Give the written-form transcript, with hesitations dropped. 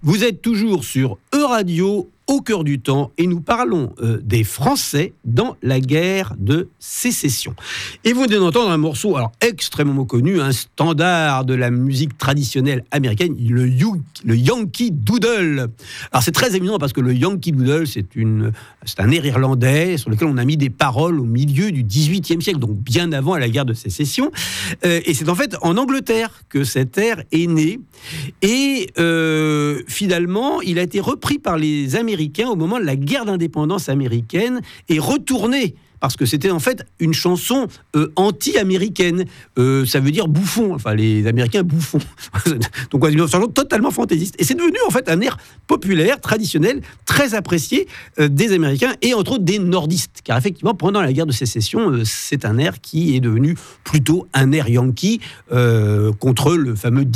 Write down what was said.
Vous êtes toujours sur E-Radio, au cœur du temps, et nous parlons des Français dans la guerre de sécession. Et vous venez d'entendre un morceau alors extrêmement connu, un standard de la musique traditionnelle américaine, le Yankee Doodle. Alors c'est très éminent parce que le Yankee Doodle, c'est un air irlandais sur lequel on a mis des paroles au milieu du XVIIIe siècle, donc bien avant la guerre de sécession. Et c'est en fait en Angleterre que cet air est né. Et finalement, il a été repris par les Américains au moment de la guerre d'indépendance américaine et retourné, parce que c'était en fait une chanson anti-américaine. Ça veut dire bouffon, enfin les Américains bouffons. Donc une chanson totalement fantaisiste. Et c'est devenu en fait un air populaire, traditionnel, très apprécié des Américains et entre autres des nordistes. Car effectivement, pendant la guerre de sécession, c'est un air qui est devenu plutôt un air yankee contre le fameux